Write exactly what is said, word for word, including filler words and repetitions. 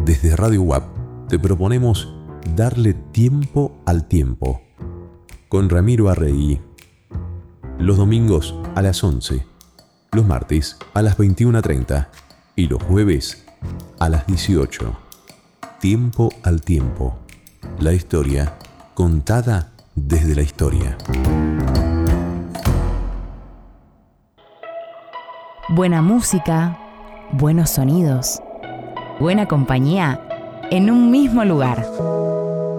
Desde Radio U A P te proponemos darle tiempo al tiempo. Con Ramiro Arregui. Los domingos a las once, los martes a las veintiuna treinta y los jueves a las dieciocho. Tiempo al tiempo. La historia contada desde la historia. Buena música, buenos sonidos, buena compañía en un mismo lugar.